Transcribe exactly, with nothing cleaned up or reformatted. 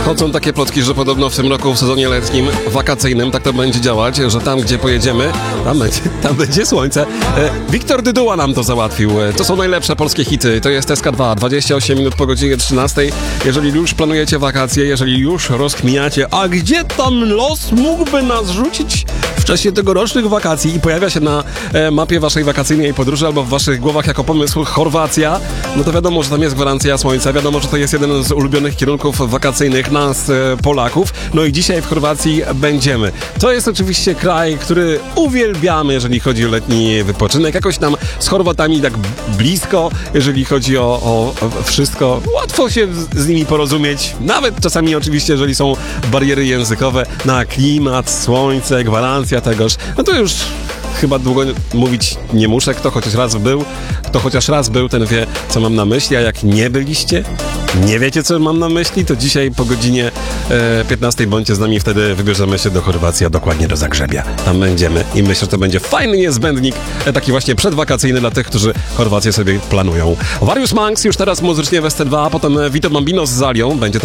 Chodzą takie plotki, że podobno w tym roku w sezonie letnim, wakacyjnym, tak to będzie działać, że tam, gdzie pojedziemy, tam będzie, tam będzie słońce. E, Wiktor Dyduła nam to załatwił. E, to są najlepsze polskie hity. To jest S K dwa, dwadzieścia osiem minut po godzinie trzynastej. Jeżeli już planujecie wakacje, jeżeli już rozkminiacie, a gdzie tam los mógłby nas rzucić w czasie tegorocznych wakacji i pojawia się na e, mapie waszej wakacyjnej podróży albo w waszych głowach jako pomysł Chorwacja, no to wiadomo, że tam jest gwarancja słońca, wiadomo, że to jest jeden z ulubionych kierunków wakacyjnych nas, e, Polaków. No i dzisiaj w Chorwacji będziemy. To jest oczywiście kraj, który uwielbiamy, jeżeli chodzi o letni wypoczynek. Jakoś nam z Chorwatami tak blisko, jeżeli chodzi o, o, o wszystko. Łatwo się z, z nimi porozumieć, nawet czasami oczywiście, jeżeli są bariery językowe, na klimat, słońce, gwarancja tegoż. No to już chyba długo mówić nie muszę. Kto chociaż raz był, kto chociaż raz był, ten wie, co mam na myśli, a jak nie byliście, nie wiecie, co mam na myśli, to dzisiaj po godzinie e, piętnastej bądźcie z nami, wtedy wybierzemy się do Chorwacji, a dokładnie do Zagrzebia. Tam będziemy i myślę, że to będzie fajny niezbędnik, e, taki właśnie przedwakacyjny dla tych, którzy Chorwację sobie planują. Various Monks już teraz muzycznie w S C dwa, a potem Vito Bambino z Zalią, będzie to